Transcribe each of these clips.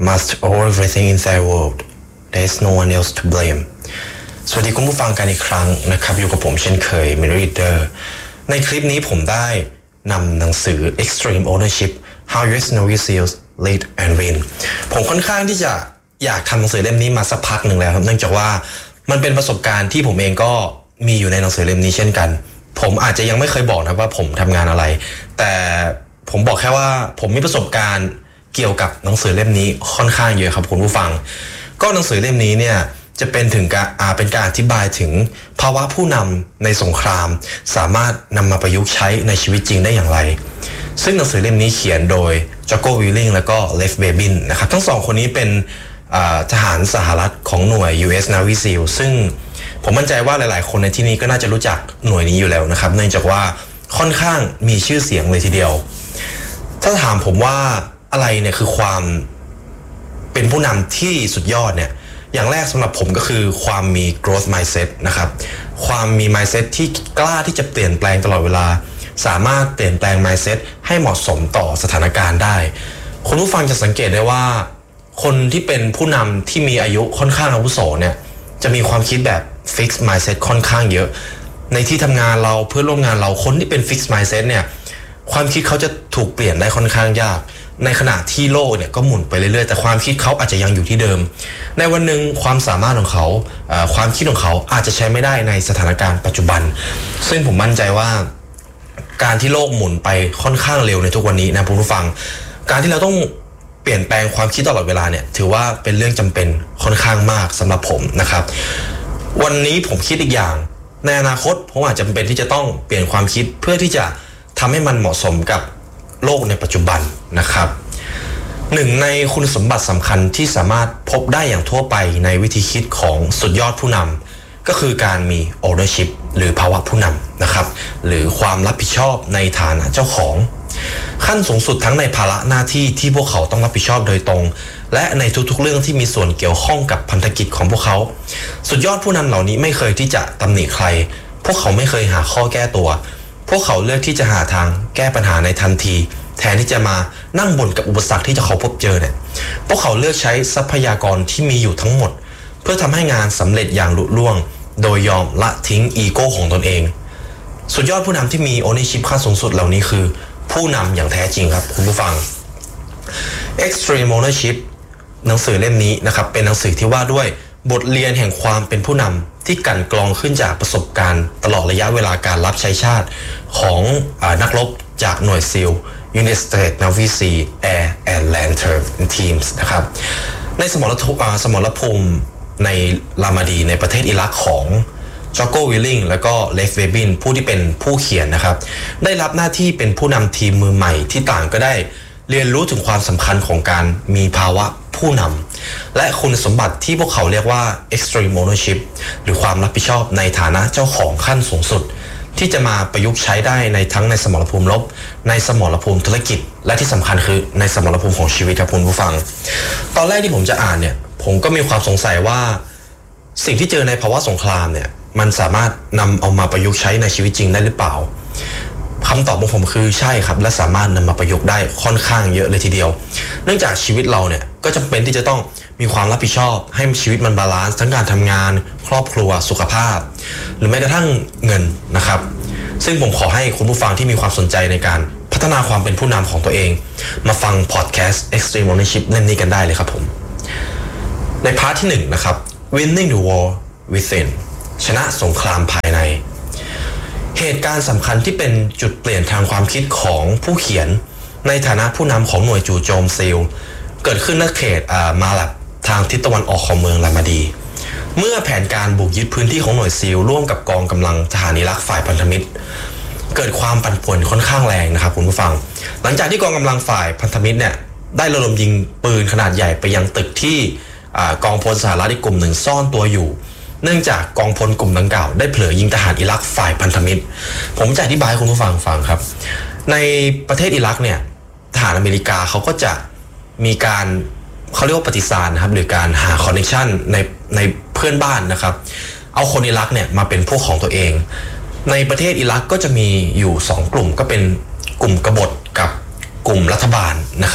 must owe everything in their world there is no one else to blame สวัสดีคุณผู้ฟังกันอีกครั้งนะครับอยู่กับผมเช่นเคย Mini Reader ในคลิปนี้ผมได้นำหนังสือ Extreme Ownership How US Navy SEALs Lead and Win ผมค่อนข้างที่จะอยากทำหนังสือเล่มนี้มาสักพักหนึ่งแล้วครับเนื่องจากว่ามันเป็นประสบการณ์ที่ผมเองก็มีอยู่ในหนังสือเล่มนี้เช่นกันผมอาจจะยังไม่เคยบอกนะว่าผมทำงานอะไรแต่ผมบอกแค่ว่าผมมีประสบการณ์เกี่ยวกับหนังสือเล่มนี้ค่อนข้างเยอะครับคุณผู้ฟังก็หนังสือเล่มนี้เนี่ยจะเป็นถึงเป็นการอธิบายถึงภาวะผู้นำในสงครามสามารถนำมาประยุกต์ใช้ในชีวิตจริงได้อย่างไรซึ่งหนังสือเล่มนี้เขียนโดยจอโกวิลลิงและก็เลฟเบบินนะครับทั้งสองคนนี้เป็นทหารสหรัฐของหน่วย US Navy SEAL ซึ่งผมมั่นใจว่าหลายๆคนในที่นี้ก็น่าจะรู้จักหน่วยนี้อยู่แล้วนะครับเนื่องจากว่าค่อนข้างมีชื่อเสียงเลยทีเดียวถ้าถามผมว่าอะไรเนี่ยคือความเป็นผู้นำที่สุดยอดเนี่ยอย่างแรกสำหรับผมก็คือความมี growth mindset นะครับความมี mindset ที่กล้าที่จะเปลี่ยนแปลงตลอดเวลาสามารถเปลี่ยนแปลง mindset ให้เหมาะสมต่อสถานการณ์ได้คุณผู้ฟังจะสังเกตได้ว่าคนที่เป็นผู้นำที่มีอายุค่อนข้างอาวุโสเนี่ยจะมีความคิดแบบ fixed mindset ค่อนข้างเยอะในที่ทำงานเราเพื่อนร่วมงานเราคนที่เป็น fixed mindset เนี่ยความคิดเขาจะถูกเปลี่ยนได้ค่อนข้างยากในขณะที่โลกเนี่ยก็หมุนไปเรื่อยๆแต่ความคิดเขาอาจจะยังอยู่ที่เดิมในวันหนึ่งความสามารถของเขาความคิดของเขาอาจจะใช้ไม่ได้ในสถานการณ์ปัจจุบันซึ่งผมมั่นใจว่าการที่โลกหมุนไปค่อนข้างเร็วในทุกวันนี้นะผู้ฟังการที่เราต้องเปลี่ยนแปลงความคิดตลอดเวลาเนี่ยถือว่าเป็นเรื่องจำเป็นค่อนข้างมากสำหรับผมนะครับวันนี้ผมคิดอีกอย่างในอนาคตผมอาจจะจำเป็นที่จะต้องเปลี่ยนความคิดเพื่อที่จะทำให้มันเหมาะสมกับโลกในปัจจุบันนะครับหนึ่งในคุณสมบัติสำคัญที่สามารถพบได้อย่างทั่วไปในวิธีคิดของสุดยอดผู้นำก็คือการมี ownership หรือภาวะผู้นำนะครับหรือความรับผิดชอบในฐานะเจ้าของขั้นสูงสุดทั้งในภาระหน้าที่ที่พวกเขาต้องรับผิดชอบโดยตรงและในทุกๆเรื่องที่มีส่วนเกี่ยวข้องกับพันธกิจของพวกเขาสุดยอดผู้นำเหล่านี้ไม่เคยที่จะตำหนิใครพวกเขาไม่เคยหาข้อแก้ตัวพวกเขาเลือกที่จะหาทางแก้ปัญหาในทันทีแทนที่จะมานั่งบ่นกับอุปสรรคที่เขาพบเจอเนี่ยพวกเขาเลือกใช้ทรัพยากรที่มีอยู่ทั้งหมดเพื่อทำให้งานสำเร็จอย่างลุล่วงโดยยอมละทิ้งอีโก้ของตนเองสุดยอดผู้นำที่มี ownership ขั้นสูงสุดเหล่านี้คือผู้นำอย่างแท้จริงครับคุณผู้ฟัง Extreme Ownership หนังสือเล่มนี้นะครับเป็นหนังสือที่ว่าด้วยบทเรียนแห่งความเป็นผู้นำที่กั่นกรองขึ้นจากประสบการณ์ตลอดระยะเวลาการรับใช้ชาติของนักรบจากหน่วยซีล United States Navy SEAL Air and Land Teams นะครับในสมรภูมิในรามาดีในประเทศอิรักของจอโกวิลลิงและก็เลฟเวบินผู้ที่เป็นผู้เขียนนะครับได้รับหน้าที่เป็นผู้นำทีมมือใหม่ที่ต่างก็ได้เรียนรู้ถึงความสำคัญของการมีภาวะผู้นำและคุณสมบัติที่พวกเขาเรียกว่า extreme ownership หรือความรับผิดชอบในฐานะเจ้าของขั้นสูงสุดที่จะมาประยุกต์ใช้ได้ในทั้งในสมรภูมิรบในสมรภูมิธุรกิจและที่สำคัญคือในสมรภูมิของชีวิตครับคุณผู้ฟังตอนแรกที่ผมจะอ่านเนี่ยผมก็มีความสงสัยว่าสิ่งที่เจอในภาวะสงครามเนี่ยมันสามารถนำเอามาประยุกต์ใช้ในชีวิตจริงได้หรือเปล่าคำตอบของผมคือใช่ครับและสามารถนำมาประยุกต์ได้ค่อนข้างเยอะเลยทีเดียวเนื่องจากชีวิตเราเนี่ยก็จำเป็นที่จะต้องมีความรับผิดชอบให้ชีวิตมันบาลานซ์ทั้งการทำงานครอบครัวสุขภาพหรือแม้กระทั่งเงินนะครับซึ่งผมขอให้คุณผู้ฟังที่มีความสนใจในการพัฒนาความเป็นผู้นำของตัวเองมาฟังพอดแคสต์ Extreme Ownership เล่มนี้กันได้เลยครับผมในพาร์ทที่1นะครับ Winning the War Within ชนะสงครามภายในเหตุการณ์สำคัญที่เป็นจุดเปลี่ยนทางความคิดของผู้เขียนในฐานะผู้นำของหน่วยจู่โจมซีลเกิดขึ้นในเขตมาลับทางทิศตะวันออกของเมืองรามาดีเมื่อแผนการบุกยึดพื้นที่ของหน่วยซีลร่วมกับกองกำลังทหารอิรักฝ่ายพันธมิตรเกิดความปั่นป่วนค่อนข้างแรงนะครับคุณผู้ฟังหลังจากที่กองกำลังฝ่ายพันธมิตรเนี่ยได้ระดมยิงปืนขนาดใหญ่ไปยังตึกที่กองพลสหรัฐอีกกลุ่มหนึ่งซ่อนตัวอยู่เนื่องจากกองพลกลุ่มดังกล่าวได้เผลอยิงทหารอิรักฝ่ายพันธมิตรผมจะอธิบายให้คุณผู้ฟังฟังครับในประเทศอิรักเนี่ยทหารอเมริกาเขาก็จะมีการเขาเรียกว่าปฏิสารนะครับหรือการหาคอนเนคชั่นในเพื่อนบ้านนะครับเอาคนอิรักเนี่ยมาเป็นพวกของตัวเองในประเทศอิรักก็จะมีอยู่2กลุ่มก็เป็นกลุ่มกบฏกับกลุ่มรัฐบาลนะครับ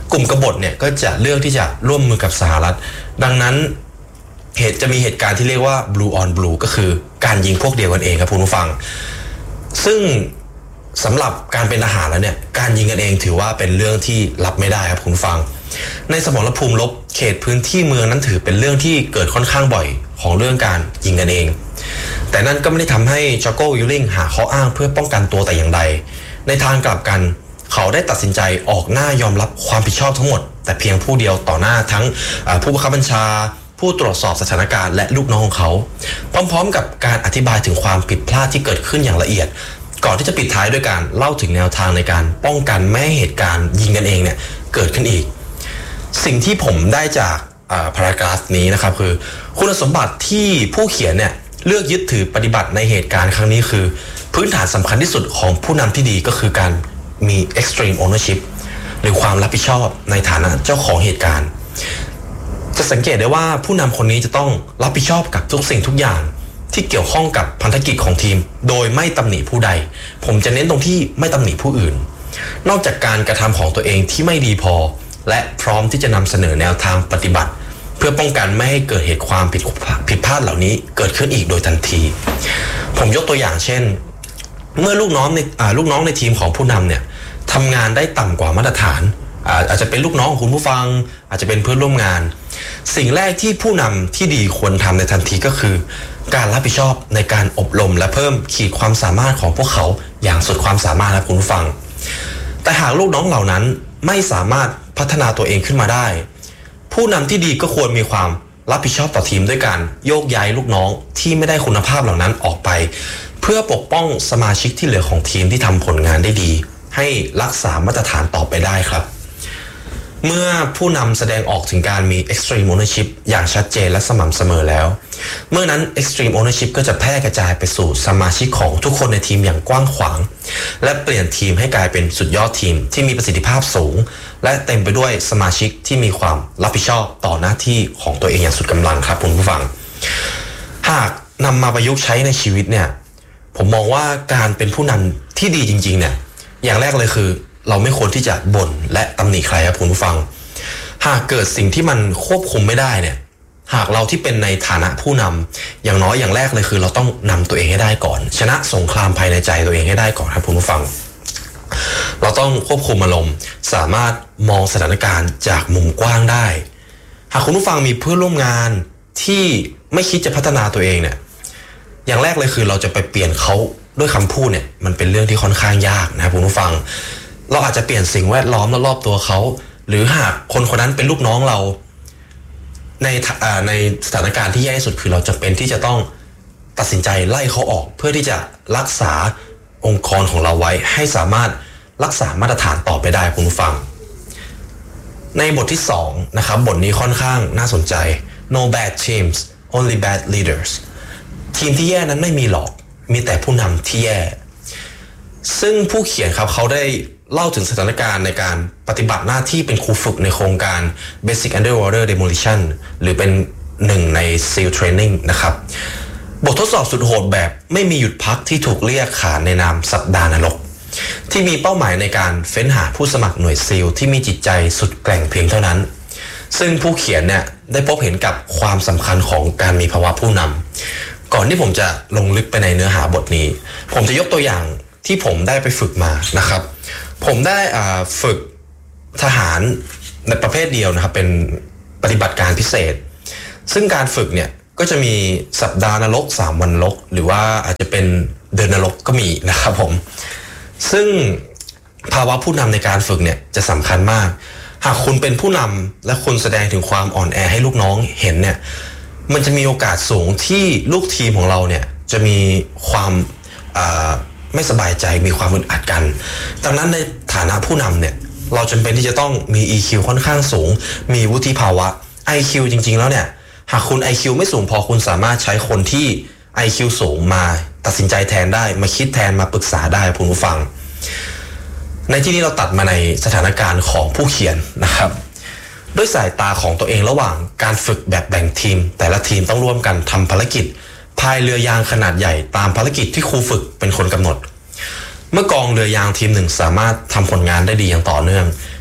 กลุ่มกบฏเนี่ยก็จะเลือกที่จะร่วมมือกับสหรัฐดังนั้นจะมีเหตุการณ์ที่เรียกว่า blue on blue ก็คือการยิงพวกเดียวกันเองครับคุณผู้ฟังซึ่งสำหรับการเป็นทหารแล้วเนี่ยการยิงกันเองถือว่าเป็นเรื่องที่รับไม่ได้ครับคุณผู้ฟังในสมรภูมิรบเขตพื้นที่เมืองนั้นถือเป็นเรื่องที่เกิดค่อนข้างบ่อยของเรื่องการยิงกันเองแต่นั่นก็ไม่ได้ทำให้จอโก้วิลลิงหาข้ออ้างเพื่อป้องกันตัวแต่อย่างใดในทางกลับกันเขาได้ตัดสินใจออกหน้ายอมรับความผิดชอบทั้งหมดแต่เพียงผู้เดียวต่อหน้าทั้งผู้บังคับบัญชาผู้ตรวจสอบสถานการณ์และลูกน้องของเขาพร้อมๆกับการอธิบายถึงความผิดพลาดที่เกิดขึ้นอย่างละเอียดก่อนที่จะปิดท้ายด้วยการเล่าถึงแนวทางในการป้องกันไม่ให้เหตุการณ์ยิงกันเองเนี่ยเกิดขึ้นอีกสิ่งที่ผมได้จากพารากราฟนี้นะครับคือคุณสมบัติที่ผู้เขียนเนี่ยเลือกยึดถือปฏิบัติในเหตุการณ์ครั้งนี้คือพื้นฐานสำคัญที่สุดของผู้นำที่ดีก็คือการมี extreme ownership หรือความรับผิดชอบในฐานะเจ้าของเหตุการณ์จะสังเกตได้ว่าผู้นำคนนี้จะต้องรับผิดชอบกับทุกสิ่งทุกอย่างที่เกี่ยวข้องกับพันธกิจของทีมโดยไม่ตำหนิผู้ใดผมจะเน้นตรงที่ไม่ตำหนิผู้อื่นนอกจากการกระทำของตัวเองที่ไม่ดีพอและพร้อมที่จะนำเสนอแนวทางปฏิบัติเพื่อป้องกันไม่ให้เกิดเหตุความผิดพลาดเหล่านี้เกิดขึ้นอีกโดยทันทีผมยกตัวอย่างเช่นเมื่อลูกน้องในทีมของผู้นำเนี่ยทำงานได้ต่ำกว่ามาตรฐานอาจจะเป็นลูกน้องของคุณผู้ฟังอาจจะเป็นเพื่อนร่วมงานสิ่งแรกที่ผู้นำที่ดีควรทำในทันทีก็คือการรับผิดชอบในการอบรมและเพิ่มขีดความสามารถของพวกเขาอย่างสุดความสามารถครับคุณผู้ฟังแต่หากลูกน้องเหล่านั้นไม่สามารถพัฒนาตัวเองขึ้นมาได้ผู้นำที่ดีก็ควรมีความรับผิดชอบต่อทีมด้วยการโยกย้ายลูกน้องที่ไม่ได้คุณภาพเหล่านั้นออกไปเพื่อปกป้องสมาชิกที่เหลือของทีมที่ทำผลงานได้ดีให้รักษามาตรฐานต่อไปได้ครับเมื่อผู้นำแสดงออกถึงการมี extreme ownership อย่างชัดเจนและสม่ำเสมอแล้วเมื่อนั้น extreme ownership ก็จะแพร่กระจายไปสู่สมาชิกของทุกคนในทีมอย่างกว้างขวางและเปลี่ยนทีมให้กลายเป็นสุดยอดทีมที่มีประสิทธิภาพสูงและเต็มไปด้วยสมาชิกที่มีความรับผิดชอบต่อหน้าที่ของตัวเองอย่างสุดกำลังครับคุณผู้ฟังหากนำมาประยุกต์ใช้ในชีวิตเนี่ยผมมองว่าการเป็นผู้นำที่ดีจริงๆเนี่ยอย่างแรกเลยคือเราไม่ควรที่จะบ่นและตำหนิใครครับคุณผู้ฟังหากเกิดสิ่งที่มันควบคุมไม่ได้เนี่ยหากเราที่เป็นในฐานะผู้นำอย่างน้อยอย่างแรกเลยคือเราต้องนำตัวเองให้ได้ก่อนชนะสงครามภายในใจตัวเองให้ได้ก่อนครับคุณผู้ฟังเราต้องควบคุมอารมณ์สามารถมองสถานการณ์จากมุมกว้างได้หากคุณผู้ฟังมีเพื่อนร่วมงานที่ไม่คิดจะพัฒนาตัวเองเนี่ยอย่างแรกเลยคือเราจะไปเปลี่ยนเขาด้วยคำพูดเนี่ยมันเป็นเรื่องที่ค่อนข้างยากนะครับคุณผู้ฟังเราอาจจะเปลี่ยนสิ่งแวดล้อมรอบๆตัวเขาหรือหากคนคนนั้นเป็นลูกน้องเราในสถานการณ์ที่แย่ที่สุดคือเราจำเป็นที่จะต้องตัดสินใจไล่เขาออกเพื่อที่จะรักษาองค์กรของเราไว้ให้สามารถรักษามาตรฐานต่อไปได้คุณผู้ฟังในบทที่2นะครับบทนี้ค่อนข้างน่าสนใจ No bad teams only bad leaders ทีมที่แย่นั้นไม่มีหรอกมีแต่ผู้นำที่แย่ซึ่งผู้เขียนครับเขาได้เล่าถึงสถานการณ์ในการปฏิบัติหน้าที่เป็นครูฝึกในโครงการ Basic Underwater Demolition หรือเป็นหนึ่งใน SEAL Training นะครับบททดสอบสุดโหดแบบไม่มีหยุดพักที่ถูกเรียกขานในนามสัปดาห์นรกที่มีเป้าหมายในการเฟ้นหาผู้สมัครหน่วยซีลที่มีจิตใจสุดแกร่งเพียงเท่านั้นซึ่งผู้เขียนเนี่ยได้พบเห็นกับความสำคัญของการมีภาวะผู้นำก่อนที่ผมจะลงลึกไปในเนื้อหาบทนี้ผมจะยกตัวอย่างที่ผมได้ไปฝึกมานะครับผมได้ฝึกทหารในประเภทเดียวนะครับเป็นปฏิบัติการพิเศษซึ่งการฝึกเนี่ยก็จะมีสัปดาห์นรก3วันนรกหรือว่าอาจจะเป็นเดือนนรกก็มีนะครับผมซึ่งภาวะผู้นำในการฝึกเนี่ยจะสำคัญมากหากคุณเป็นผู้นำและคุณแสดงถึงความอ่อนแอให้ลูกน้องเห็นเนี่ยมันจะมีโอกาสสูงที่ลูกทีมของเราเนี่ยจะมีความไม่สบายใจมีความอึดอัดกันดังนั้นในฐานะผู้นำเนี่ยเราจำเป็นที่จะต้องมี EQ ค่อนข้างสูงมีวุฒิภาวะ IQ จริงๆแล้วเนี่ยหากคุณ IQ ไม่สูงพอคุณสามารถใช้คนที่ IQ สูงมาตัดสินใจแทนได้มาคิดแทนมาปรึกษาได้คุณผู้ฟังในที่นี้เราตัดมาในสถานการณ์ของผู้เขียนนะครับด้วยสายตาของตัวเองระหว่างการฝึกแบบแบ่งทีมแต่ละทีมต้องร่วมกันทำภารกิจพายเรือยางขนาดใหญ่ตามภารกิจที่ครูฝึกเป็นคนกำหนดเมื่อกองเรือยางทีมหนึ่งสามารถทำผลงานได้ดีอย่างต่อเนื่อง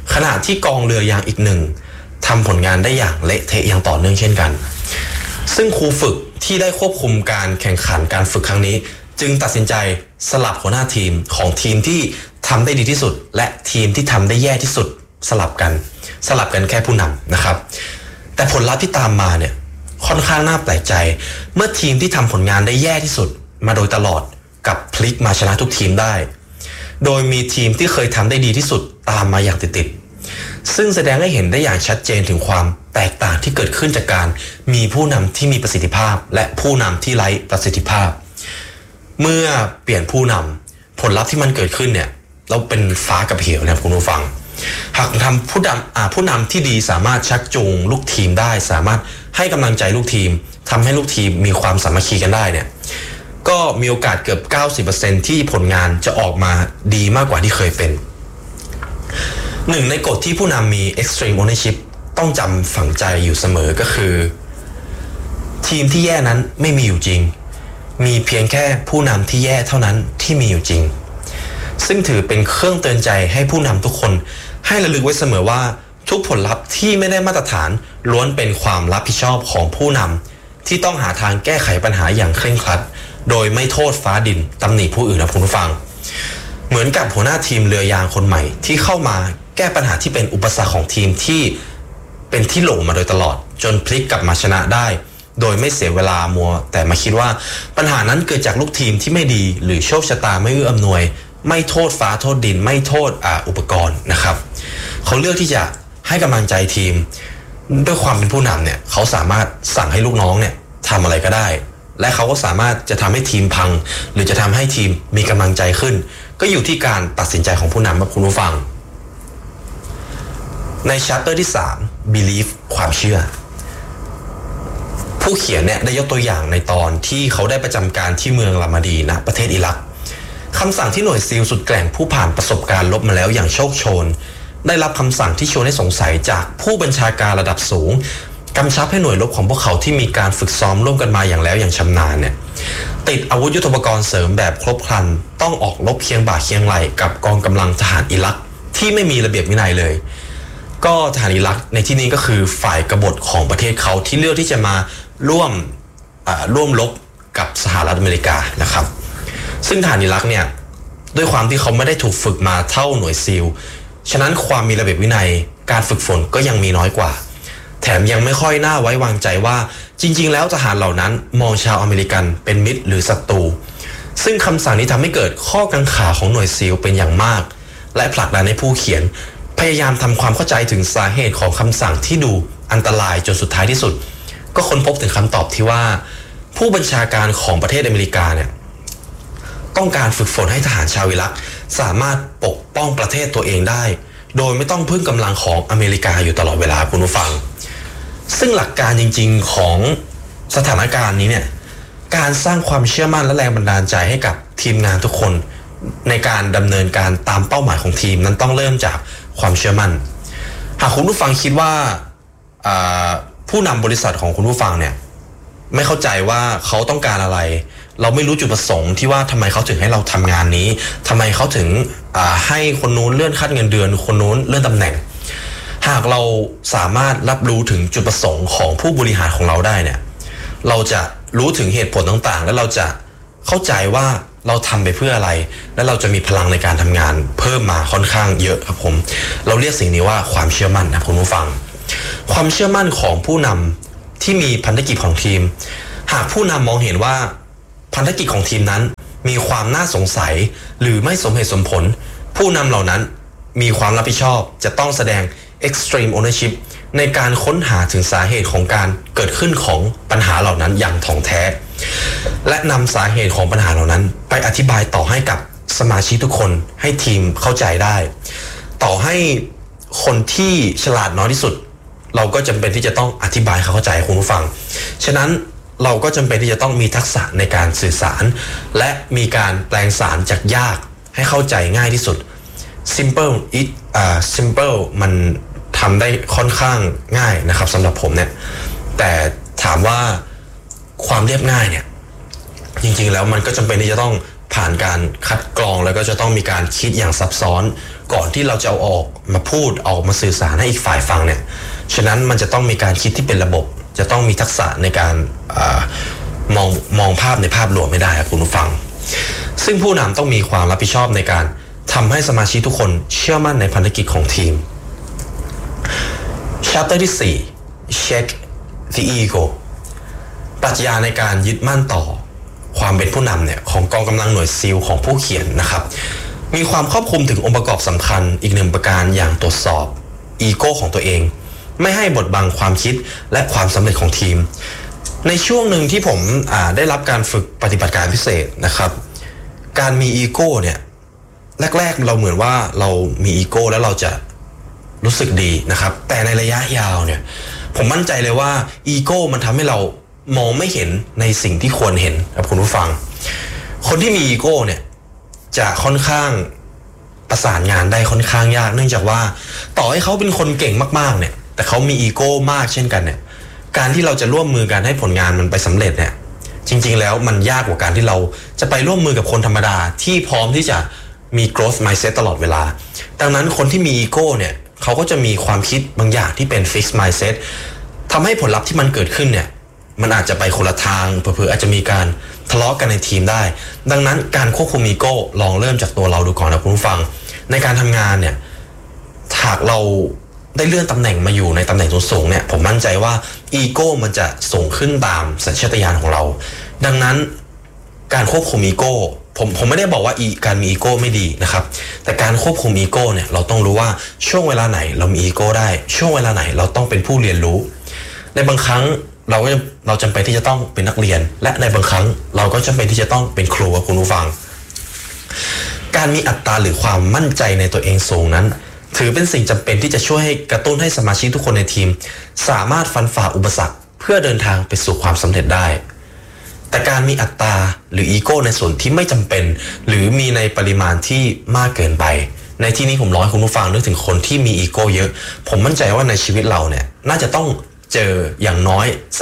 ขณะที่กองเรือยางอีกหนึ่งทำผลงานได้อย่างเละเทะอย่างต่อเนื่องเช่นกันซึ่งครูฝึกที่ได้ควบคุมการแข่งขันการฝึกครั้งนี้จึงตัดสินใจสลับหัวหน้าทีมของทีมที่ทำได้ดีที่สุดและทีมที่ทำได้แย่ที่สุดสลับกันแค่ผู้นำนะครับแต่ผลลัพธ์ที่ตามมาเนี่ยค่อนข้างน่าแปลกใจเมื่อทีมที่ทำผลงานได้แย่ที่สุดมาโดยตลอดกับพลิกมาชนะทุกทีมได้โดยมีทีมที่เคยทำได้ดีที่สุดตามมาอย่างติดๆซึ่งแสดงให้เห็นได้อย่างชัดเจนถึงความแตกต่างที่เกิดขึ้นจากการมีผู้นำที่มีประสิทธิภาพและผู้นำที่ไร้ประสิทธิภาพเมื่อเปลี่ยนผู้นำผลลัพธ์ที่มันเกิดขึ้นเนี่ยเราเป็นฟ้ากับเหวนะครับคุณผู้ฟังหากทำผู้นำที่ดีสามารถชักจูงลูกทีมได้สามารถให้กำลังใจลูกทีมทำให้ลูกทีมมีความสามัคคีกันได้เนี่ยก็มีโอกาสเกือบ 90% ที่ผลงานจะออกมาดีมากกว่าที่เคยเป็นหนึ่งในกฎที่ผู้นำมี extreme ownership ต้องจำฝังใจอยู่เสมอก็คือทีมที่แย่นั้นไม่มีอยู่จริงมีเพียงแค่ผู้นำที่แย่เท่านั้นที่มีอยู่จริงซึ่งถือเป็นเครื่องเตือนใจให้ผู้นำทุกคนให้ระลึกไว้เสมอว่าทุกผลลัพธ์ที่ไม่ได้มาตรฐานล้วนเป็นความรับผิดชอบของผู้นำที่ต้องหาทางแก้ไขปัญหาอย่างเคร่งครัดโดยไม่โทษฟ้าดินตำหนิผู้อื่นนะคุณผู้ฟังเหมือนกับหัวหน้าทีมเรือยางคนใหม่ที่เข้ามาแก้ปัญหาที่เป็นอุปสรรคของทีมที่เป็นที่โหลมาโดยตลอดจนพลิกกลับมาชนะได้โดยไม่เสียเวลามัวแต่มาคิดว่าปัญหานั้นเกิดจากลูกทีมที่ไม่ดีหรือโชคชะตาไม่เอื้ออำนวยไม่โทษฟ้าโทษดินไม่โทษอุปกรณ์นะครับเขาเลือกที่จะให้กำลังใจทีมด้วยความเป็นผู้นำเนี่ยเขาสามารถสั่งให้ลูกน้องเนี่ยทำอะไรก็ได้และเขาก็สามารถจะทำให้ทีมพังหรือจะทำให้ทีมมีกำลังใจขึ้นก็อยู่ที่การตัดสินใจของผู้นำครับคุณผู้ฟังในชัปเตอร์ที่3 belief ความเชื่อผู้เขียนเนี่ยได้ยกตัวอย่างในตอนที่เขาได้ประจำการที่เมืองลามาดีนะประเทศอิรักคำสั่งที่หน่วยซีลสุดแกร่งผู้ผ่านประสบการณ์ลบมาแล้วอย่างโชคโชนได้รับคำสั่งที่ชวนให้สงสัยจากผู้บัญชาการระดับสูงกำชับให้หน่วยรบของพวกเขาที่มีการฝึกซ้อมร่วมกันมาอย่างแล้วอย่างชำนาญเนี่ยติดอาวุธยุทโธปกรณ์เสริมแบบครบครันต้องออกรบเคียงบ่าเคียงไหล่กับกองกำลังทหารอิรักที่ไม่มีระเบียบวินัยเลยก็ทหารอิรักในที่นี้ก็คือฝ่ายกบฏของประเทศเขาที่เลือกที่จะมาร่วมรบกับสหรัฐอเมริกานะครับซึ่งทหารอิรักเนี่ยด้วยความที่เขาไม่ได้ถูกฝึกมาเท่าหน่วยซีลฉะนั้นความมีระเบียบวินัยการฝึกฝนก็ยังมีน้อยกว่าแถมยังไม่ค่อยน่าไว้วางใจว่าจริงๆแล้วทหารเหล่านั้นมองชาวอเมริกันเป็นมิตรหรือศัตรูซึ่งคำสั่งนี้ทำให้เกิดข้อกังขาของหน่วยซีลเป็นอย่างมากและผลักดันให้ผู้เขียนพยายามทำความเข้าใจถึงสาเหตุของคำสั่งที่ดูอันตรายจนสุดท้ายที่สุดก็ค้นพบถึงคำตอบที่ว่าผู้บัญชาการของประเทศอเมริกาเนี่ยต้องการฝึกฝนให้ทหารชาวอิรักสามารถปกป้องประเทศตัวเองได้โดยไม่ต้องพึ่งกำลังของอเมริกาอยู่ตลอดเวลาคุณผู้ฟังซึ่งหลักการจริงๆของสถานการณ์นี้เนี่ยการสร้างความเชื่อมั่นและแรงบันดาลใจให้กับทีมงานทุกคนในการดำเนินการตามเป้าหมายของทีมนั้นต้องเริ่มจากความเชื่อมั่นหากคุณผู้ฟังคิดว่าผู้นำบริษัทของคุณผู้ฟังเนี่ยไม่เข้าใจว่าเขาต้องการอะไรเราไม่รู้จุดประสงค์ที่ว่าทำไมเขาถึงให้เราทำงานนี้ทำไมเขาถึงให้คนนู้นเลื่อนขั้นเงินเดือนคนนู้นเลื่อนตำแหน่งหากเราสามารถรับรู้ถึงจุดประสงค์ของผู้บริหารของเราได้เนี่ยเราจะรู้ถึงเหตุผลต่างๆและเราจะเข้าใจว่าเราทำไปเพื่ออะไรและเราจะมีพลังในการทำงานเพิ่มมาค่อนข้างเยอะครับผมเราเรียกสิ่งนี้ว่าความเชื่อมั่นนะคุณผู้ฟังความเชื่อมั่นของผู้นำที่มีพันธกิจของทีมหากผู้นำมองเห็นว่าพันธกิจของทีมนั้นมีความน่าสงสัยหรือไม่สมเหตุสมผลผู้นำเหล่านั้นมีความรับผิดชอบจะต้องแสดง extreme ownership ในการค้นหาถึงสาเหตุของการเกิดขึ้นของปัญหาเหล่านั้นอย่างถ่องแท้และนำสาเหตุของปัญหาเหล่านั้นไปอธิบายต่อให้กับสมาชิกทุกคนให้ทีมเข้าใจได้ต่อให้คนที่ฉลาดน้อยที่สุดเราก็จำเป็นที่จะต้องอธิบายเขาเข้าใจคุณผู้ฟังฉะนั้นเราก็จำเป็นที่จะต้องมีทักษะในการสื่อสารและมีการแปลงสารจากยากให้เข้าใจง่ายที่สุด simple มันทำได้ค่อนข้างง่ายนะครับสำหรับผมเนี่ยแต่ถามว่าความเรียบง่ายเนี่ยจริงๆแล้วมันก็จำเป็นที่จะต้องผ่านการคัดกรองแล้วก็จะต้องมีการคิดอย่างซับซ้อนก่อนที่เราจะเอาออกมาพูดออกมาสื่อสารให้อีกฝ่ายฟังเนี่ยฉะนั้นมันจะต้องมีการคิดที่เป็นระบบจะต้องมีทักษะในการมองภาพในภาพรวมไม่ได้ครับคุณผู้ฟังซึ่งผู้นำต้องมีความรับผิดชอบในการทำให้สมาชิกทุกคนเชื่อมั่นในพันธกิจของทีม Chapter ที่ 4 Check the ego ปรัชญาในการยึดมั่นต่อความเป็นผู้นำเนี่ยของกองกำลังหน่วยซีลของผู้เขียนนะครับมีความครอบคลุมถึงองค์ประกอบสำคัญอีกหนึ่งประการอย่างตรวจสอบอีโก้ของตัวเองไม่ให้บดบังความคิดและความสำเร็จของทีมในช่วงหนึ่งที่ผมได้รับการฝึกปฏิบัติการพิเศษนะครับการมีอีโก้เนี่ยแรกๆเราเหมือนว่าเรามีอีโก้แล้วเราจะรู้สึกดีนะครับแต่ในระยะยาวเนี่ยผมมั่นใจเลยว่าอีโก้มันทำให้เรามองไม่เห็นในสิ่งที่ควรเห็นครับคุณผู้ฟังคนที่มีอีโก้เนี่ยจะค่อนข้างประสานงานได้ค่อนข้างยากเนื่องจากว่าต่อให้เขาเป็นคนเก่งมากๆเนี่ยแต่เขามีอีโก้มากเช่นกันเนี่ยการที่เราจะร่วมมือกันให้ผลงานมันไปสำเร็จเนี่ยจริงๆแล้วมันยากกว่าการที่เราจะไปร่วมมือกับคนธรรมดาที่พร้อมที่จะมี growth mindset ตลอดเวลาดังนั้นคนที่มีอีโก้เนี่ยเขาก็จะมีความคิดบางอย่างที่เป็น fixed mindset ทำให้ผลลัพธ์ที่มันเกิดขึ้นเนี่ยมันอาจจะไปคนละทางเผลอๆอาจจะมีการทะเลาะกันในทีมได้ดังนั้นการควบคุมอีโก้ลองเริ่มจากตัวเราดูก่อนนะคุณผู้ฟังในการทำงานเนี่ยหากเราได้เลื่อนตำแหน่งมาอยู่ในตำแหน่งสูงๆเนี่ยผมมั่นใจว่าอีโก้มันจะส่งขึ้นตามสัญชาตญาณของเราดังนั้นการควบคุมอีโก้ผมไม่ได้บอกว่าการมีอีโก้ไม่ดีนะครับแต่การควบคุมอีโก้เนี่ยเราต้องรู้ว่าช่วงเวลาไหนเรามีอีโก้ได้ช่วงเวลาไหนเราต้องเป็นผู้เรียนรู้ในบางครั้งเราจำเป็นที่จะต้องเป็นนักเรียนและในบางครั้งเราก็จำเป็นที่จะต้องเป็นครูกับคุณผู้ฟังการมีอัตราหรือความมั่นใจในตัวเองสูงนั้นถือเป็นสิ่งจำเป็นที่จะช่วยให้กระตุ้นให้สมาชิกทุกคนในทีมสามารถฟันฝ่าอุปสรรคเพื่อเดินทางไปสู่ความสำเร็จได้แต่การมีอัตราหรืออีโก้ในส่วนที่ไม่จำเป็นหรือมีในปริมาณที่มากเกินไปในที่นี้ผมร้อยคุณผู้ฟังนึกถึงคนที่มีอีโก้เยอะผมมั่นใจว่าในชีวิตเราเนี่ยน่าจะต้องเจออย่างน้อย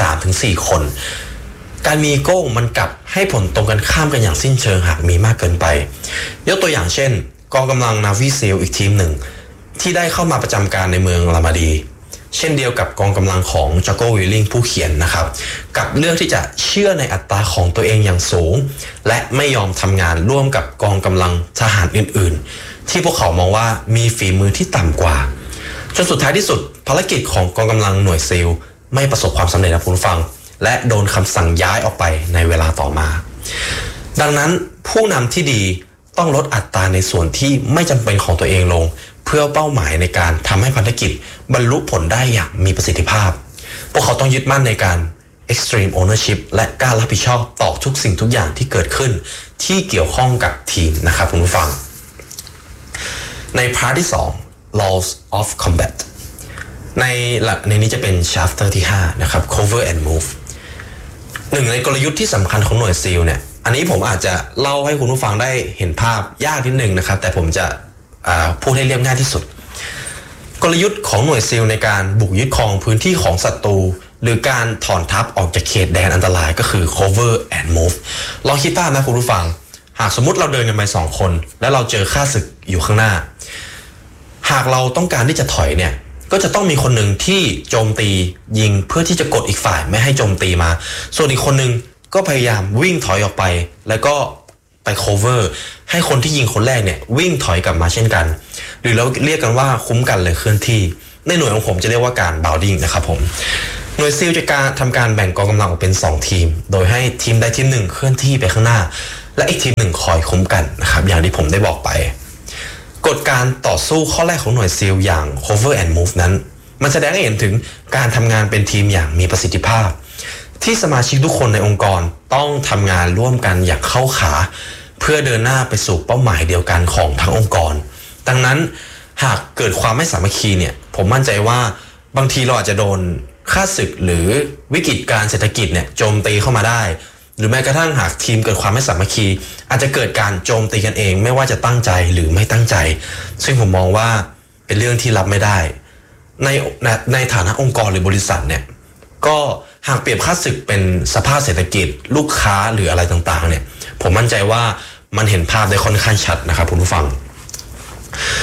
3-4 คนการมีอีโก้มันกลับให้ผลตรงกันข้ามกันอย่างสิ้นเชิงหากมีมากเกินไปยกตัวอย่างเช่นกองกำลังนาวีซีลอีกทีมหนึ่งที่ได้เข้ามาประจำการในเมืองรามาดีเช่นเดียวกับกองกำลังของจอโกวิลลิงผู้เขียนนะครับกับเลือกที่จะเชื่อในอัตราของตัวเองอย่างสูงและไม่ยอมทำงานร่วมกับกองกำลังทหารอื่นๆที่พวกเขามองว่ามีฝีมือที่ต่ำกว่าจนสุดท้ายที่สุดภารกิจของกองกำลังหน่วยซีลไม่ประสบความสำเร็จนะคุณผู้ฟังและโดนคำสั่งย้ายออกไปในเวลาต่อมาดังนั้นผู้นำที่ดีต้องลดอัตราในส่วนที่ไม่จำเป็นของตัวเองลงเพื่อเป้าหมายในการทำให้พันธกิจบรรลุผลได้อย่างมีประสิทธิภาพพวกเขาต้องยึดมั่นในการ extreme ownership และกล้ารับผิดชอบต่อทุกสิ่งทุกอย่างที่เกิดขึ้นที่เกี่ยวข้องกับทีมนะครับคุณผู้ฟังในพาร์ทที่ 2 laws of combat ในนี้จะเป็น chapter ที่ 5 นะครับ cover and move หนึ่งในกลยุทธ์ที่สำคัญของหน่วยซีลเนี่ยอันนี้ผมอาจจะเล่าให้คุณผู้ฟังได้เห็นภาพยากนิดนึงนะครับแต่ผมจะพูดให้เรียบง่ายที่สุดกลยุทธ์ของหน่วยซีลในการบุกยึดครองพื้นที่ของศัตรูหรือการถอนทัพออกจากเขตแดนอันตรายก็คือ cover and move ลองคิดภาพนะคุณผู้ฟังหากสมมุติเราเดินกันไป2คนแล้วเราเจอข้าศึกอยู่ข้างหน้าหากเราต้องการที่จะถอยเนี่ยก็จะต้องมีคนหนึ่งที่โจมตียิงเพื่อที่จะกดอีกฝ่ายไม่ให้โจมตีมาส่วนอีกคนหนึ่งก็พยายามวิ่งถอยออกไปแล้วก็ไป cover ให้คนที่ยิงคนแรกเนี่ยวิ่งถอยกลับมาเช่นกันหรือเราเรียกกันว่าคุ้มกันเลยเคลื่อนที่ในหน่วยของผมจะเรียกว่าการ bounding นะครับผมหน่วยซีลจะทำการแบ่งกองกำลังออกเป็น2ทีมโดยให้ทีมใดทีมหนึ่งเคลื่อนที่ไปข้างหน้าและอีกทีมหนึ่งคอยคุ้มกันนะครับอย่างที่ผมได้บอกไปกฎการต่อสู้ข้อแรกของหน่วยซีลอย่าง cover and move นั้นมันแสดงให้เห็นถึงการทำงานเป็นทีมอย่างมีประสิทธิภาพที่สมาชิกทุกคนในองค์กรต้องทำงานร่วมกันอย่างเข้าขาเพื่อเดินหน้าไปสู่เป้าหมายเดียวกันของทั้งองค์กรดังนั้นหากเกิดความไม่สามัคคีเนี่ยผมมั่นใจว่าบางทีเราอาจจะโดนข้าศึกหรือวิกฤตการเศรษฐกิจเนี่ยโจมตีเข้ามาได้หรือแม้กระทั่งหากทีมเกิดความไม่สามัคคีอาจจะเกิดการโจมตีกันเองไม่ว่าจะตั้งใจหรือไม่ตั้งใจซึ่งผมมองว่าเป็นเรื่องที่รับไม่ได้ในฐานะองค์กรหรือบริษัทเนี่ยก็หากเปรียบข้าศึกเป็นสภาพเศรษฐกิจลูกค้าหรืออะไรต่างๆเนี่ยผมมั่นใจว่ามันเห็นภาพได้ค่อนข้างชัดนะครับคุณผู้ฟังผ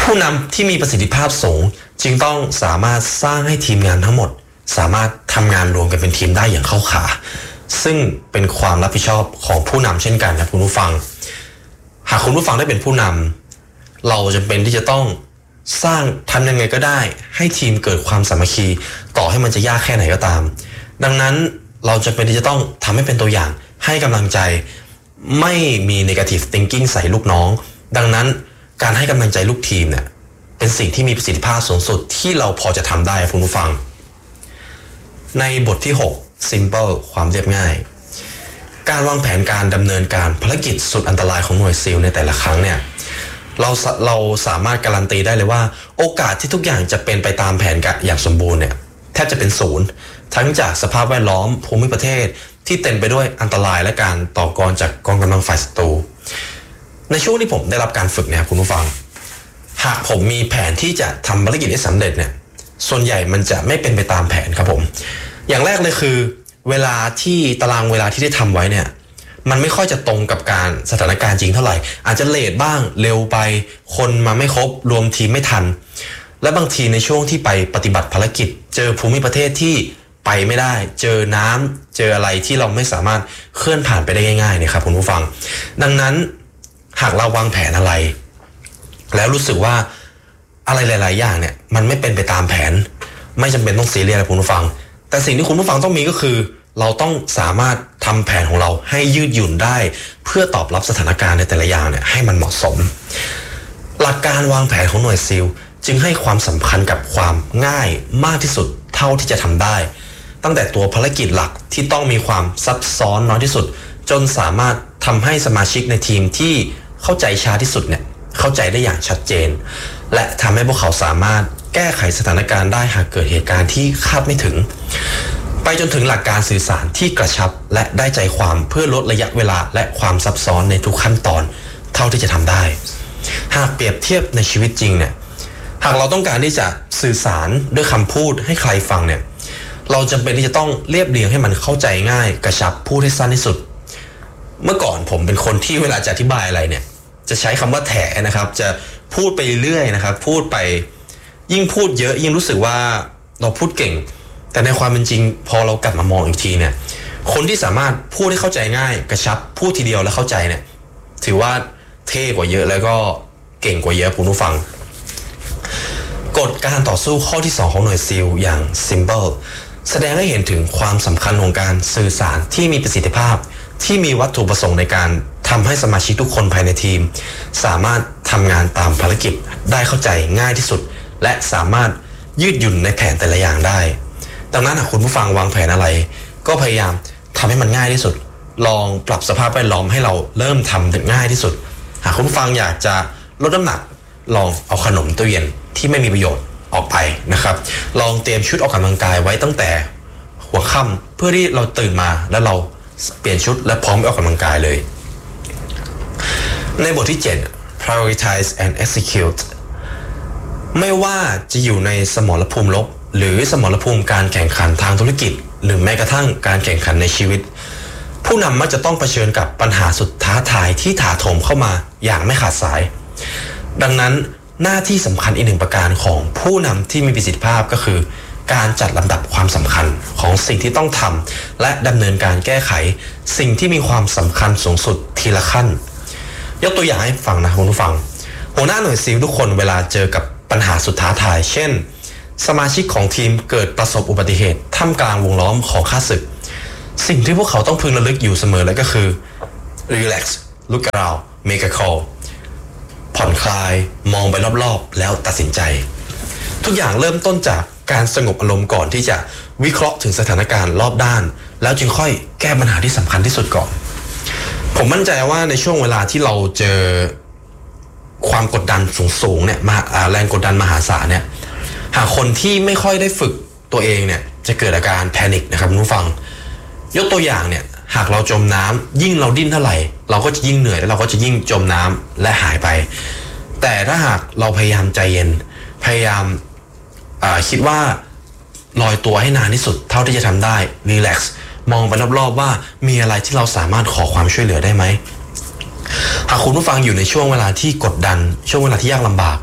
ผู้นำที่มีประสิทธิภาพสูงจึงต้องสามารถสร้างให้ทีมงานทั้งหมดสามารถทำงานรวมกันเป็นทีมได้อย่างเข้าขาซึ่งเป็นความรับผิดชอบของผู้นำเช่นกันนะคุณผู้ฟังหากคุณผู้ฟังได้เป็นผู้นำเราจำเป็นที่จะต้องสร้างทำยังไงก็ได้ให้ทีมเกิดความสามัคคีต่อให้มันจะยากแค่ไหนก็ตามดังนั้นเราจำเป็นที่จะต้องทำให้เป็นตัวอย่างให้กำลังใจไม่มี negative thinking ใส่ลูกน้องดังนั้นการให้กำลังใจลูกทีมเนี่ยเป็นสิ่งที่มีประสิทธิภาพสูงสุดที่เราพอจะทำได้คุณผู้ฟังในบทที่6 simple ความเรียบง่ายการวางแผนการดำเนินการภารกิจสุดอันตรายของหน่วยซีลในแต่ละครั้งเนี่ยเราสามารถการันตีได้เลยว่าโอกาสที่ทุกอย่างจะเป็นไปตามแผนการอย่างสมบูรณ์เนี่ยแทบจะเป็นศูนย์ทั้งจากสภาพแวดล้อมภูมิประเทศที่เต็มไปด้วยอันตรายและการต่อกรจากกองกำลังฝ่ายศัตรูในช่วงที่ผมได้รับการฝึกเนี่ยคุณผู้ฟังหากผมมีแผนที่จะทำภารกิจให้สำเร็จเนี่ยส่วนใหญ่มันจะไม่เป็นไปตามแผนครับผมอย่างแรกเลยคือเวลาที่ตารางเวลาที่ได้ทำไว้เนี่ยมันไม่ค่อยจะตรงกับการสถานการณ์จริงเท่าไหร่อาจจะเลทบ้างเร็วไปคนมาไม่ครบรวมทีมไม่ทันและบางทีในช่วงที่ไปปฏิบัติภารกิจเจอภูมิประเทศที่ไปไม่ได้เจอน้ำเจออะไรที่เราไม่สามารถเคลื่อนผ่านไปได้ง่ายๆเนี่ยครับคุณผู้ฟังดังนั้นหากเราวางแผนอะไรแล้วรู้สึกว่าอะไรหลายๆอย่างเนี่ยมันไม่เป็นไปตามแผนไม่จำเป็นต้องซีเรียสนะคุณผู้ฟังแต่สิ่งที่คุณผู้ฟังต้องมีก็คือเราต้องสามารถทำแผนของเราให้ยืดหยุ่นได้เพื่อตอบรับสถานการณ์ในแต่ละอย่างเนี่ยให้มันเหมาะสมหลักการวางแผนของหน่วยซีลจึงให้ความสำคัญกับความง่ายมากที่สุดเท่าที่จะทำได้ตั้งแต่ตัวภารกิจหลักที่ต้องมีความซับซ้อนน้อยที่สุดจนสามารถทำให้สมาชิกในทีมที่เข้าใจช้าที่สุดเนี่ยเข้าใจได้อย่างชัดเจนและทำให้พวกเขาสามารถแก้ไขสถานการณ์ได้หากเกิดเหตุการณ์ที่คาดไม่ถึงไปจนถึงหลักการสื่อสารที่กระชับและได้ใจความเพื่อลดระยะเวลาและความซับซ้อนในทุกขั้นตอนเท่าที่จะทำได้หากเปรียบเทียบในชีวิตจริงเนี่ยหากเราต้องการที่จะสื่อสารด้วยคำพูดให้ใครฟังเนี่ยเราจำเป็นที่จะต้องเรียบเรียงให้มันเข้าใจง่ายกระชับพูดให้สั้นที่สุดเมื่อก่อนผมเป็นคนที่เวลาจะอธิบายอะไรเนี่ยจะใช้คำว่าแถนะครับจะพูดไปเรื่อยนะครับพูดไปยิ่งพูดเยอะยิ่งรู้สึกว่าเราพูดเก่งแต่ในความเป็นจริงพอเรากลับมามองอีกทีเนี่ยคนที่สามารถพูดให้เข้าใจง่ายกระชับพูดทีเดียวแล้วเข้าใจเนี่ยถือว่าเท่กว่าเยอะแล้วก็เก่งกว่าเยอะคุณผู้ฟังกฎการต่อสู้ข้อที่2ของหน่วยซีลอย่าง simple แสดงให้เห็นถึงความสำคัญของการสื่อสารที่มีประสิทธิภาพที่มีวัตถุประสงค์ในการทำให้สมาชิกทุกคนภายในทีมสามารถทำงานตามภารกิจได้เข้าใจง่ายที่สุดและสามารถยืดหยุ่นในแผนแต่ละอย่างได้ดังนั้นหากคุณผู้ฟังวางแผนอะไรก็พยายามทำให้มันง่ายที่สุดลองปรับสภาพแวดล้อมให้เราเริ่มทำง่ายที่สุดหากคุณผู้ฟังอยากจะลดน้ำหนักลองเอาขนมตู้เย็นที่ไม่มีประโยชน์ออกไปนะครับลองเตรียมชุดออกกำลังกายไว้ตั้งแต่หัวค่ำเพื่อที่เราตื่นมาแล้วเราเปลี่ยนชุดและพร้อมไปออกกำลังกายเลยในบทที่7 prioritize and execute ไม่ว่าจะอยู่ในสมรภูมิรบหรือสมรภูมิการแข่งขันทางธุรกิจหรือแม้กระทั่งการแข่งขันในชีวิตผู้นำมักจะต้องเผชิญกับปัญหาสุดท้าทายที่ถาโถมเข้ามาอย่างไม่ขาดสายดังนั้นหน้าที่สำคัญอีกหนึ่งประการของผู้นำที่มีประสิทธิภาพก็คือการจัดลำดับความสำคัญของสิ่งที่ต้องทำและดำเนินการแก้ไขสิ่งที่มีความสำคัญสูงสุดทีละขั้นยกตัวอย่างให้ฟังนะคุณผู้ฟังหัวหน้าหน่วยซีลทุกคนเวลาเจอกับปัญหาสุดท้าทายเช่นสมาชิกของทีมเกิดประสบอุบัติเหตุท่ามกลางวงล้อมของข้าศึกสิ่งที่พวกเขาต้องพึงระลึกอยู่เสมอเลยก็คือ relax look around make a call ผ่อนคลายมองไปรอบๆแล้วตัดสินใจทุกอย่างเริ่มต้นจากการสงบอารมณ์ก่อนที่จะวิเคราะห์ถึงสถานการณ์รอบด้านแล้วจึงค่อยแก้ปัญหาที่สำคัญที่สุดก่อนผมมั่นใจว่าในช่วงเวลาที่เราเจอความกดดันสูงๆเนี่ยแรงกดดันมหาศาลเนี่ยหากคนที่ไม่ค่อยได้ฝึกตัวเองเนี่ยจะเกิดอาการแพนิคนะครับคุณผู้ฟังยกตัวอย่างเนี่ยหากเราจมน้ำยิ่งเราดิ้นเท่าไหร่เราก็จะยิ่งเหนื่อยและเราก็จะยิ่งจมน้ำและหายไปแต่ถ้าหากเราพยายามใจเย็นพยายามคิดว่าลอยตัวให้นานที่สุดเท่าที่จะทำได้รีแลกซ์มองไปรอบๆว่ามีอะไรที่เราสามารถขอความช่วยเหลือได้ไหมหากคุณผู้ฟังอยู่ในช่วงเวลาที่กดดันช่วงเวลาที่ยากลำบาก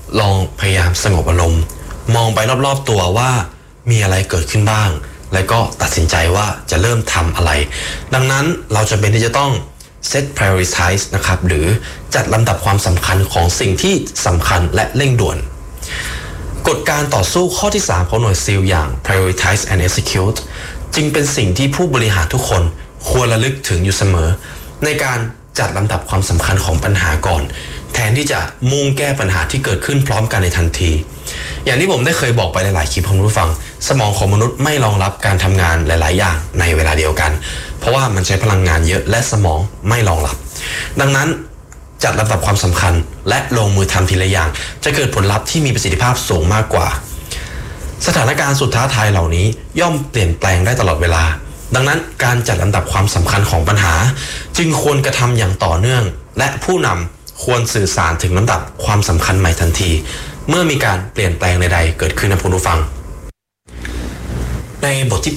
ลองพยายามสงบอารมณ์มองไปรอบๆตัวว่ามีอะไรเกิดขึ้นบ้างแล้วก็ตัดสินใจว่าจะเริ่มทำอะไรดังนั้นเราจำเป็นที่จะต้อง set prioritize นะครับหรือจัดลำดับความสำคัญของสิ่งที่สำคัญและเร่งด่วนกฎการต่อสู้ข้อที่ 3 ของหน่วยซีลอย่าง prioritize and execute จึงเป็นสิ่งที่ผู้บริหารทุกคนควรระลึกถึงอยู่เสมอในการจัดลำดับความสำคัญของปัญหาก่อนแทนที่จะมุ่งแก้ปัญหาที่เกิดขึ้นพร้อมกันในทันทีอย่างที่ผมได้เคยบอกไปหลายๆคลิปของผู้ฟังสมองของมนุษย์ไม่รองรับการทำงานหลายๆอย่างในเวลาเดียวกันเพราะว่ามันใช้พลังงานเยอะและสมองไม่รองรับดังนั้นจัดลำดับความสำคัญและลงมือทำทีละอย่างจะเกิดผลลัพธ์ที่มีประสิทธิภาพสูงมากกว่าสถานการณ์สุดท้าทายเหล่านี้ย่อมเปลี่ยนแปลงได้ตลอดเวลาดังนั้นการจัดลำดับความสำคัญของปัญหาจึงควรกระทำอย่างต่อเนื่องและผู้นำควรสื่อสารถึงลำดับความสำคัญใหม่ทันทีเมื่อมีการเปลี่ยนแปลงใดๆเกิดขึ้นนะผู้ฟังในบทที่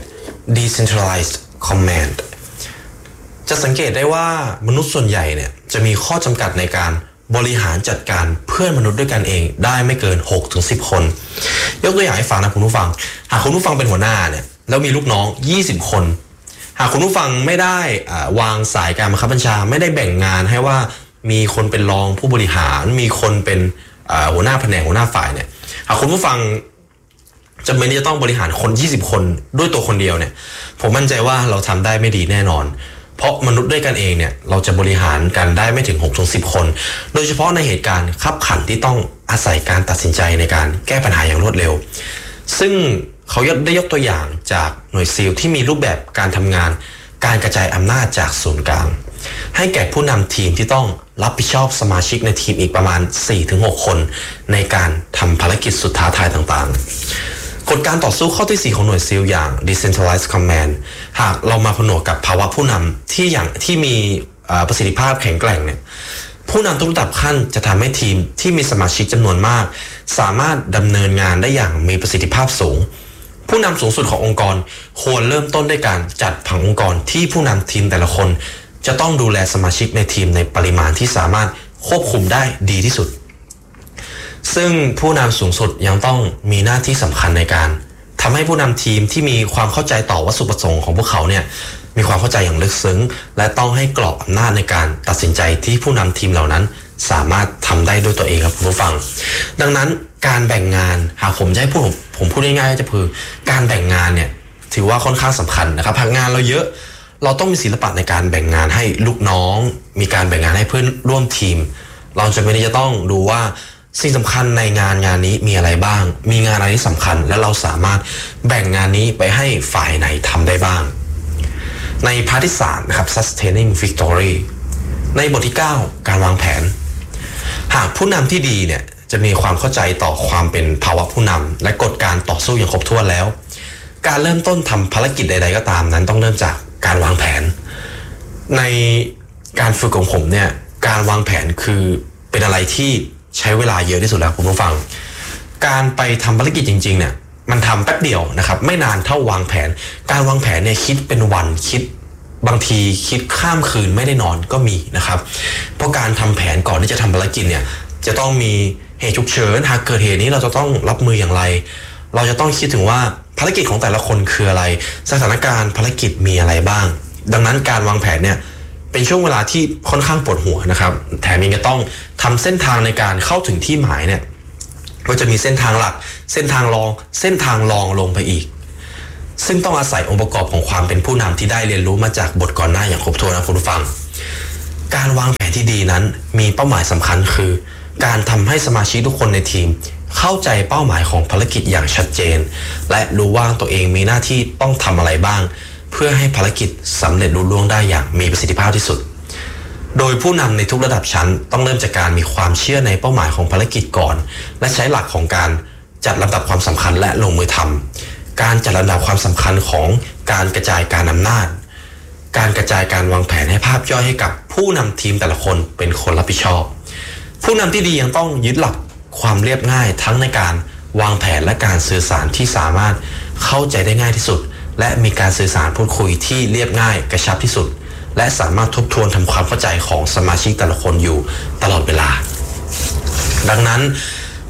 8 Decentralized Command จะสังเกตได้ว่ามนุษย์ส่วนใหญ่เนี่ยจะมีข้อจำกัดในการบริหารจัดการเพื่อนมนุษย์ด้วยกันเองได้ไม่เกิน 6-10 คนยกตัวอย่างให้ฟังนะคุณผู้ฟังหากคุณผู้ฟังเป็นหัวหน้าเนี่ยแล้วมีลูกน้อง20 คนหากคุณผู้ฟังไม่ได้วางสายการบังคับบัญชาไม่ได้แบ่งงานให้ว่ามีคนเป็นรองผู้บริหารมีคนเป็นหัวหน้าแผนกหัวหน้าฝ่ายเนี่ยหากคุณผู้ฟังจำเป็นที่จะต้องบริหารคน20 คนด้วยตัวคนเดียวเนี่ยผมมั่นใจว่าเราทำได้ไม่ดีแน่นอนเพราะมนุษย์ด้วยกันเองเนี่ยเราจะบริหารกันได้ไม่ถึง 6-10 คนโดยเฉพาะในเหตุการณ์คับขันที่ต้องอาศัยการตัดสินใจในการแก้ปัญหาอย่างรวดเร็วซึ่งเขาได้ยกตัวอย่างจากหน่วยซีลที่มีรูปแบบการทำงานการกระจายอำนาจจากศูนย์กลางให้แก่ผู้นำทีมที่ต้องรับผิดชอบสมาชิกในทีมอีกประมาณ 4-6 คนในการทำภารกิจสุดท้าทายต่างๆกฎการต่อสู้ข้อที่ 4 ของหน่วยซีลอย่าง Decentralized Command หากเรามาผนวกกับภาวะผู้นำที่มีประสิทธิภาพแข็งแกร่งเนี่ยผู้นำทุกระดับขั้นจะทำให้ทีมที่มีสมาชิกจำนวนมากสามารถดำเนินงานได้อย่างมีประสิทธิภาพสูงผู้นำสูงสุดขององค์กรควรเริ่มต้นด้วยการจัดผังองค์กรที่ผู้นำทีมแต่ละคนจะต้องดูแลสมาชิกในทีมในปริมาณที่สามารถควบคุมได้ดีที่สุดซึ่งผู้นำสูงสุดยังต้องมีหน้าที่สำคัญในการทำให้ผู้นำทีมที่มีความเข้าใจต่อวัตถุประสงค์ของพวกเขาเนี่ยมีความเข้าใจอย่างลึกซึ้งและต้องให้กรอบอำนาจในการตัดสินใจที่ผู้นำทีมเหล่านั้นสามารถทำได้ด้วยตัวเองครับผู้ฟังดังนั้นการแบ่งงานหากผมจะให้ผมพูดง่ายๆจะคือการแบ่งงานเนี่ยถือว่าค่อนข้างสำคัญนะครับหากงานเราเยอะเราต้องมีศิลปะในการแบ่งงานให้ลูกน้องมีการแบ่งงานให้เพื่อนร่วมทีมเราจะไม่ได้จะต้องดูว่าสิ่งสำคัญในงานนี้มีอะไรบ้างมีงานอะไรที่สำคัญและเราสามารถแบ่งงานนี้ไปให้ฝ่ายไหนทำได้บ้างในพาร์ทที่ 3นะครับ Sustaining Victory ในบทที่ 9 การวางแผนหากผู้นำที่ดีเนี่ยจะมีความเข้าใจต่อความเป็นภาวะผู้นำและกฎการต่อสู้อย่างครบถ้วนแล้วการเริ่มต้นทำภารกิจใดๆก็ตามนั้นต้องเริ่มจากการวางแผนในการฝึกของผมเนี่ยการวางแผนคือเป็นอะไรที่ใช้เวลาเยอะที่สุดแล้วคุณผู้ฟังการไปทำภารกิจจริงๆเนี่ยมันทำแป๊บเดียวนะครับไม่นานเท่าวางแผนการวางแผนเนี่ยคิดเป็นวันคิดบางทีคิดข้ามคืนไม่ได้นอนก็มีนะครับเพราะการทำแผนก่อนที่จะทำภารกิจเนี่ยจะต้องมีเหตุฉุกเฉินหากเกิดเหตุนี้เราจะต้องรับมืออย่างไรเราจะต้องคิดถึงว่าภารกิจของแต่ละคนคืออะไรสถานการณ์ภารกิจมีอะไรบ้างดังนั้นการวางแผนเนี่ยเป็นช่วงเวลาที่ค่อนข้างปวดหัวนะครับแถมยังจะต้องทำเส้นทางในการเข้าถึงที่หมายเนี่ยก็จะมีเส้นทางหลักเส้นทางรองเส้นทางรองลงไปอีกซึ่งต้องอาศัยองค์ประกอบของความเป็นผู้นำที่ได้เรียนรู้มาจากบทก่อนหน้าอย่างครบถ้วนนะคุณผู้ฟังการวางแผนที่ดีนั้นมีเป้าหมายสำคัญคือการทำให้สมาชิกทุกคนในทีมเข้าใจเป้าหมายของภารกิจอย่างชัดเจนและรู้ว่าตัวเองมีหน้าที่ต้องทำอะไรบ้างเพื่อให้ภารกิจสำเร็จลุล่วงได้อย่างมีประสิทธิภาพที่สุดโดยผู้นำในทุกระดับชั้นต้องเริ่มจากการมีความเชื่อในเป้าหมายของภารกิจก่อนและใช้หลักของการจัดลำดับความสำคัญและลงมือทำการจัดลำดับความสำคัญของการกระจายการอำนาจการกระจายการวางแผนให้ภาพย่อยให้กับผู้นำทีมแต่ละคนเป็นคนรับผิดชอบผู้นำที่ดียังต้องยึดหลักความเรียบง่ายทั้งในการวางแผนและการสื่อสารที่สามารถเข้าใจได้ง่ายที่สุดและมีการสื่อสารพูดคุยที่เรียบง่ายกระชับที่สุดและสามารถทบทวนทำความเข้าใจของสมาชิกแต่ละคนอยู่ตลอดเวลาดังนั้น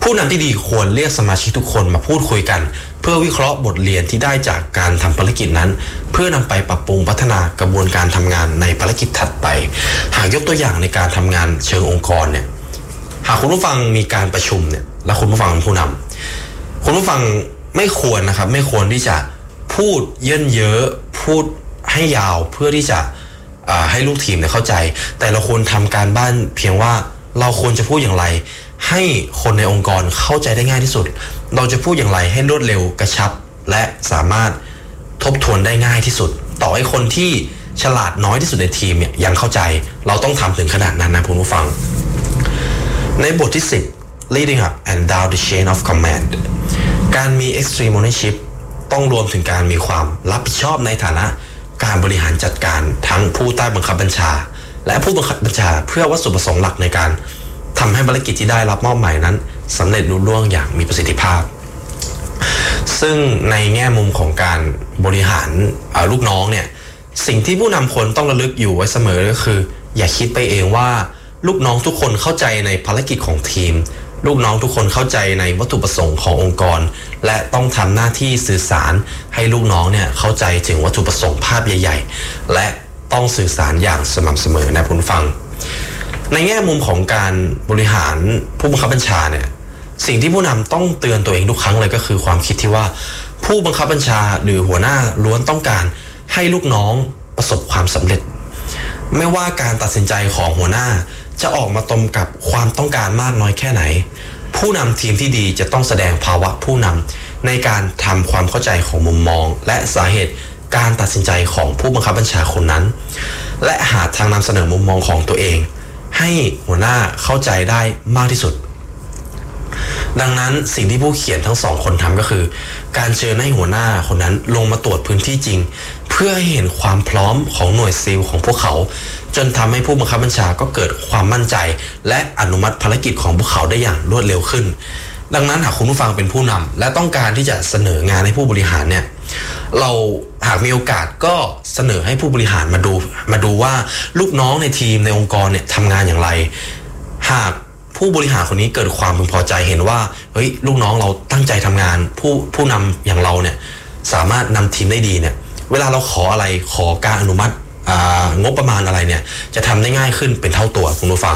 ผู้นำที่ดีควรเรียกสมาชิกทุกคนมาพูดคุยกันเพื่อวิเคราะห์บทเรียนที่ได้จากการทำภารกิจนั้นเพื่อนำไปปรับปรุงพัฒนากระบวนการทำงานในภารกิจถัดไปหากยกตัวอย่างในการทำงานเชิงองค์กรเนี่ยหากคุณผู้ฟังมีการประชุมเนี่ยและคุณผู้ฟังเป็นผู้นำคุณผู้ฟังไม่ควรนะครับไม่ควรที่จะพูดเยินเยอะพูดให้ยาวเพื่อที่จะให้ลูกทีมเนี่ยเข้าใจแต่เราควรทำการบ้านเพียงว่าเราควรจะพูดอย่างไรให้คนในองค์กรเข้าใจได้ง่ายที่สุดเราจะพูดอย่างไรให้รวดเร็วกระชับและสามารถทบทวนได้ง่ายที่สุดต่อให้คนที่ฉลาดน้อยที่สุดในทีมเนี่ยยังเข้าใจเราต้องทำถึงขนาดนั้นนะคุณผู้ฟังในบทที่10 leading up and down the chain of command การมี extreme ownership ต้องรวมถึงการมีความรับผิดชอบในฐานะการบริหารจัดการทั้งผู้ใต้บังคับบัญชาและผู้บังคับบัญชาเพื่อวัตถุประสงค์หลักในการทำให้ภารกิจที่ได้รับมอบหมายนั้นสำเร็จลุล่วงอย่างมีประสิทธิภาพซึ่งในแง่มุมของการบริหารลูกน้องเนี่ยสิ่งที่ผู้นำคนต้องระลึกอยู่ไว้เสมอก็คืออย่าคิดไปเองว่าลูกน้องทุกคนเข้าใจในภารกิจของทีมลูกน้องทุกคนเข้าใจในวัตถุประสงค์ขององค์กรและต้องทำหน้าที่สื่อสารให้ลูกน้องเนี่ยเข้าใจถึงวัตถุประสงค์ภาพใหญ่ๆและต้องสื่อสารอย่างสม่ำเสมอนะผู้ฟังในแง่มุมของการบริหารผู้บังคับบัญชาเนี่ยสิ่งที่ผู้นำต้องเตือนตัวเองทุกครั้งเลยก็คือความคิดที่ว่าผู้บังคับบัญชาหรือหัวหน้าล้วนต้องการให้ลูกน้องประสบความสำเร็จไม่ว่าการตัดสินใจของหัวหน้าจะออกมาตรงกับความต้องการมากน้อยแค่ไหนผู้นำทีมที่ดีจะต้องแสดงภาวะผู้นำในการทำความเข้าใจของมุมมองและสาเหตุการตัดสินใจของผู้บังคับบัญชาคนนั้นและหาทางนำเสนอมุมมองของตัวเองให้หัวหน้าเข้าใจได้มากที่สุดดังนั้นสิ่งที่ผู้เขียนทั้งสองคนทำก็คือการเชิญให้หัวหน้าคนนั้นลงมาตรวจพื้นที่จริงเพื่อให้เห็นความพร้อมของหน่วยซีลของพวกเขาจนทำให้ผู้บังคับบัญชาก็เกิดความมั่นใจและอนุมัติภารกิจของพวกเขาได้อย่างรวดเร็วขึ้นดังนั้นหากคุณผู้ฟังเป็นผู้นำและต้องการที่จะเสนองานให้ผู้บริหารเนี่ยเราหากมีโอกาสก็เสนอให้ผู้บริหารมาดูว่าลูกน้องในทีมในองค์กรเนี่ยทำงานอย่างไรหากผู้บริหารคนนี้เกิดความพึงพอใจเห็นว่าเฮ้ยลูกน้องเราตั้งใจทำงานผู้นำอย่างเราเนี่ยสามารถนำทีมได้ดีเนี่ยเวลาเราขออะไรขอการอนุมัติงบประมาณอะไรเนี่ยจะทำได้ง่ายขึ้นเป็นเท่าตัวคุณผู้ฟัง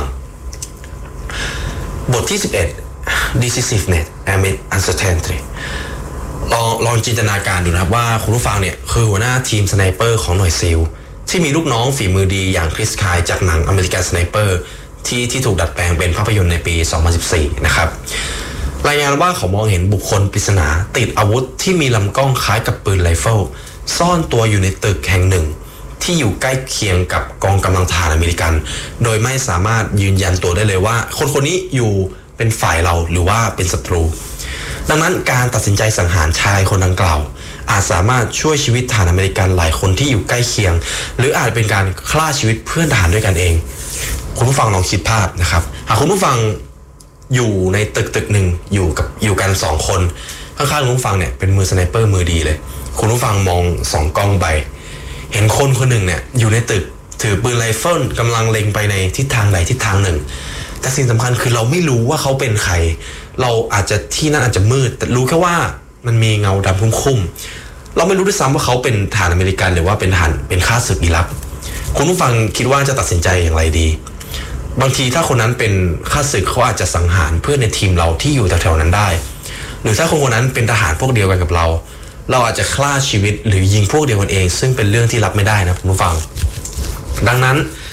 บทที่11 decisiveness amid uncertainty ลองจินตนาการดูนะครับว่าคุณผู้ฟังเนี่ยคือหัวหน้าทีมสไนเปอร์ของหน่วยซีลที่มีลูกน้องฝีมือดีอย่างคริสคายจากหนังอเมริกันสไนเปอร์ที่ถูกดัดแปลงเป็นภาพยนตร์ในปี 2014 นะครับรายงานว่าเขามองเห็นบุคคลปริศนาติดอาวุธที่มีลำกล้องคล้ายกับปืนไรเฟิลซ่อนตัวอยู่ในตึกแห่งหนึ่งที่อยู่ใกล้เคียงกับกองกำลังทหารอเมริกันโดยไม่สามารถยืนยันตัวได้เลยว่าคนนี้อยู่เป็นฝ่ายเราหรือว่าเป็นศัตรูดังนั้นการตัดสินใจสังหารชายคนดังกล่าวอาจสามารถช่วยชีวิตทหารอเมริกันหลายคนที่อยู่ใกล้เคียงหรืออาจเป็นการฆ่าชีวิตเพื่อนทหารด้วยกันเองคุณผู้ฟังลองคิดภาพนะครับหากคุณผู้ฟังอยู่ในตึกหนึ่งอยู่กัน2คนข้างๆคุณผู้ฟังเนี่ยเป็นมือสไนเปอร์มือดีเลยคุณผู้ฟังมอง2กล้องไปเห็นคนหนึ่งเนี่ยอยู่ในตึกถือปืนไรเฟิลกำลังเล็งไปในทิศทางใดทิศทางหนึ่งแต่สิ่งสำคัญคือเราไม่รู้ว่าเขาเป็นใครเราอาจจะที่นั่นอาจจะมืดแต่รู้แค่ว่ามันมีเงาดำคุ้มๆเราไม่รู้ด้วยซ้ำว่าเขาเป็นทหารอเมริกันหรือว่าเป็นทหารเป็นข้าศึกอิรักคุณผู้ฟังคิดว่าจะตัดสินใจอย่างไรดีบางทีถ้าคนนั้นเป็นข้าศึกเขาอาจจะสังหารเพื่อนในทีมเราที่อยู่แถวๆนั้นได้หรือถ้าคนนั้นเป็นทหารพวกเดียวกันกับเราอาจจะฆ่าชีวิตหรือยิงพวกเดียวกันเองซึ่งเป็นเรื่องที่รับไม่ได้นะคุณผู้ฟังดังนั้น